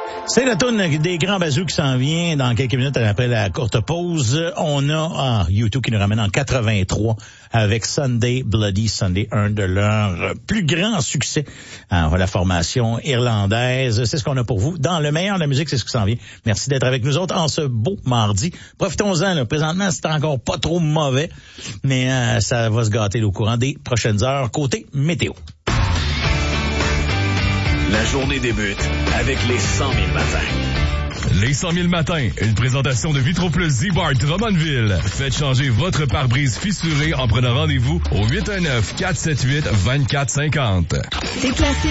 C'est la tourne des grands bazous qui s'en vient dans quelques minutes après la courte pause. On a YouTube qui nous ramène en 83 avec Sunday Bloody Sunday, un de leurs plus grands succès. La formation irlandaise, c'est ce qu'on a pour vous. Dans le meilleur de la musique, c'est ce qui s'en vient. Merci d'être avec nous autres en ce beau mardi. Profitons-en, là. Présentement, c'est encore pas trop mauvais, mais ça va se gâter au courant des prochaines heures. Côté météo. La journée débute avec les 100 000 matins. Les 100 000 matins, une présentation de Vitroplus Z-Bar Drummondville. Faites changer votre pare-brise fissuré en prenant rendez-vous au 819-478-2450. C'est classique.